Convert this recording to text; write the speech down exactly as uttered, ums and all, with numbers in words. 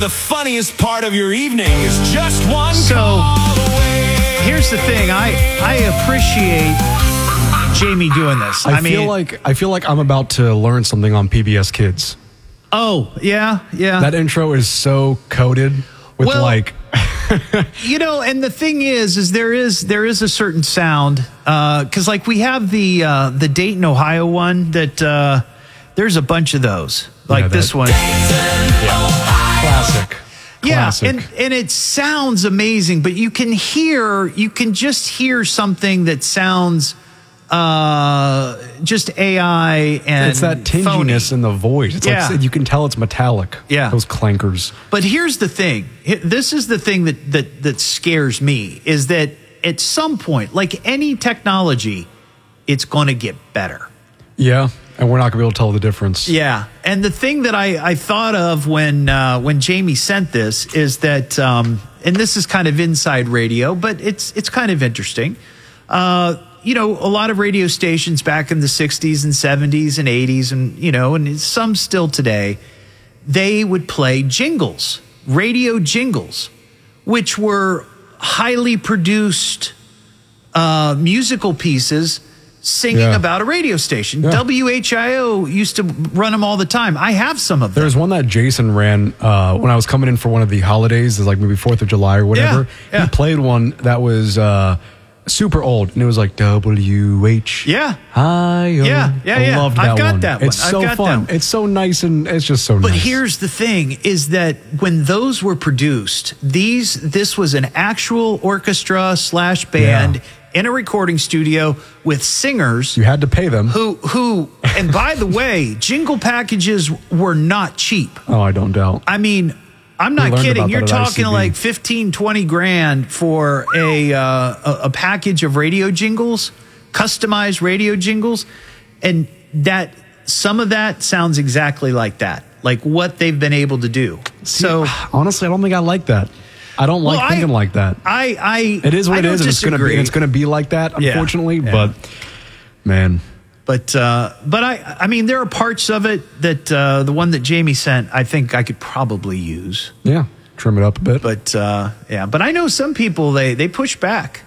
the funniest part of your evening is just one So, call away. Here's the thing. I, I appreciate Jamie doing this. I, I, mean, feel like I feel like I'm about to learn something on P B S Kids. oh, yeah, yeah. That intro is so coded with Well, like You know, and the thing is, is there is there is a certain sound because, like, we have the uh, the Dayton, Ohio one that uh, there's a bunch of those, like Yeah, this that- one. classic. Yeah, Classic. and and it sounds amazing, but you can hear, you can just hear something that sounds uh, just A I and It's that tinginess phony. in the voice. It's Yeah. like you can tell it's metallic. Yeah. Those clankers. But here's the thing. H- This is the thing that, that, that scares me is that at some point, like any technology, it's going to get better. Yeah. And we're not gonna be able to tell the difference. Yeah. And the thing that I, I thought of when uh, when Jamie sent this is that, um, and this is kind of inside radio, but it's it's kind of interesting. Uh, you know, a lot of radio stations back in the sixties and seventies and eighties and, you know, and some still today, they would play jingles, radio jingles, which were highly produced uh, musical pieces singing Yeah. about a radio station. Yeah. W H I O used to run them all the time. I have some of them. There's one that Jason ran uh, when I was coming in for one of the holidays, like maybe Fourth of July or whatever. Yeah, yeah. He played one that was uh, super old, and it was like W H. Yeah. I Yeah, yeah, I yeah. loved I've that got one. that one. It's I've so got fun. that one. It's so nice, and it's just so But nice. here's the thing is that when those were produced, these this was an actual orchestra slash band Yeah. in a recording studio with singers You had to pay them. who who and by the way, jingle packages were not cheap. Oh, I don't doubt. I mean, I'm We not learned kidding. about You're that at talking I C B. like fifteen, twenty grand for a, uh, a a package of radio jingles, customized radio jingles, and that some of that sounds exactly like that, like what they've been able to do. So Honestly, I don't think I like that. I don't like Well, I- thinking like that. I, I, It is what I it don't is, and it's gonna be disagree. it's gonna be like that, Yeah, unfortunately. yeah. But man, But uh, but I I mean there are parts of it that uh, the one that Jamie sent I think I could probably use. yeah, trim it up a bit. But uh, yeah, but I know some people they they push back.